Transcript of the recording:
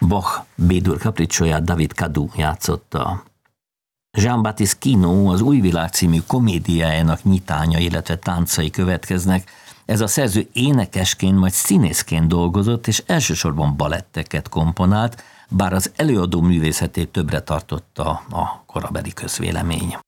Bach B-dur kapricsóját David Cadu játszotta. Jean-Baptiste Quinault az Új világ című komédiájának nyitánya, illetve táncai következnek. Ez a szerző énekesként, majd színészként dolgozott, és elsősorban baletteket komponált, bár az előadó művészetét többre tartotta a korabeli közvélemény.